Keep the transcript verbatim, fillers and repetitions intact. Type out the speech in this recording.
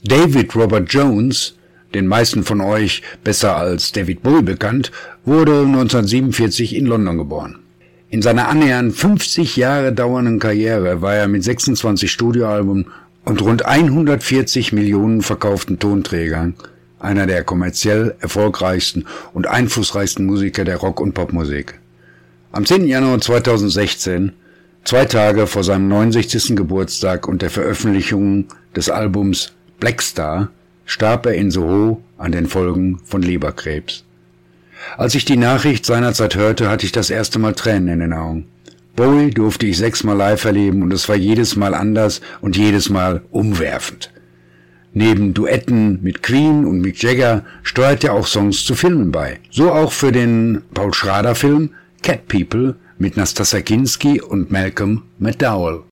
David Robert Jones, den meisten von euch besser als David Bowie bekannt, wurde neunzehnhundertsiebenundvierzig in London geboren. In seiner annähernd fünfzig Jahre dauernden Karriere war er mit sechsundzwanzig Studioalben und rund hundertvierzig Millionen verkauften Tonträgern einer der kommerziell erfolgreichsten und einflussreichsten Musiker der Rock- und Popmusik. Am zehnten Januar zweitausendsechzehn, zwei Tage vor seinem neunundsechzigsten Geburtstag und der Veröffentlichung des Albums Black Star, starb er in Soho an den Folgen von Leberkrebs. Als ich die Nachricht seinerzeit hörte, hatte ich das erste Mal Tränen in den Augen. Bowie durfte ich sechsmal live erleben und es war jedes Mal anders und jedes Mal umwerfend. Neben Duetten mit Queen und Mick Jagger steuert er auch Songs zu Filmen bei. So auch für den Paul Schrader-Film Cat People mit Nastassja Kinski und Malcolm McDowell.